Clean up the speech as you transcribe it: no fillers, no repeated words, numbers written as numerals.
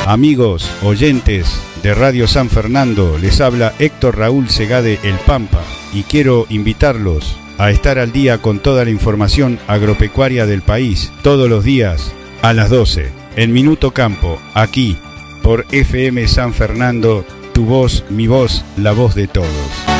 Amigos, oyentes de Radio San Fernando, les habla Héctor Raúl Segade El Pampa y quiero invitarlos a estar al día con toda la información agropecuaria del país, todos los días a las 12, en Minuto Campo, aquí por FM San Fernando, tu voz, mi voz, la voz de todos.